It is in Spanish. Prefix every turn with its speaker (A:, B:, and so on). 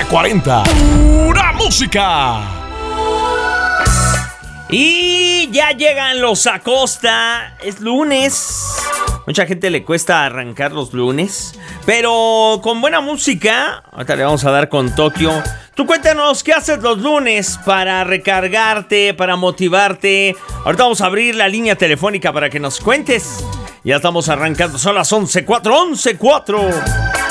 A: 1240. ¡Pura música!
B: Y ya llegan los Acosta. Es lunes. Mucha gente le cuesta arrancar los lunes, pero con buena música. Ahorita le vamos a dar con Tokio. Tú cuéntanos qué haces los lunes para recargarte, para motivarte. Ahorita vamos a abrir la línea telefónica para que nos cuentes. Ya estamos arrancando, son las 11:04.